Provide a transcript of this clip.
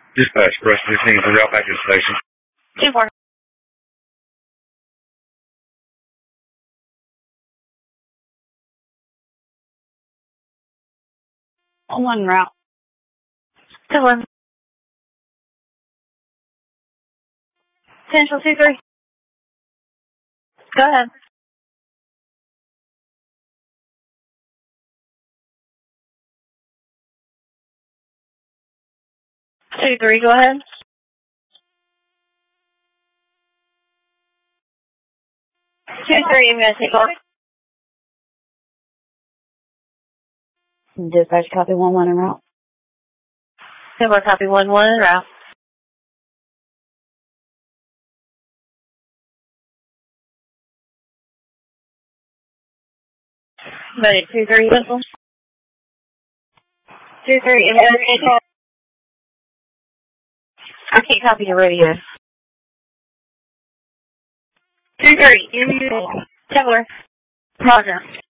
Dispatch, press 15 for route back to the station. 2-4. One route. 2-1. Central 2-3. Go ahead. 2-3, go ahead. 2-3, I'm going to take off. Dispatch, copy 1-1 en route. 2-4, copy 1-1 en route. Ready, 2-3, whistle. 2-3, emergency. I can't copy your radio. 2-3, 10-4. Roger.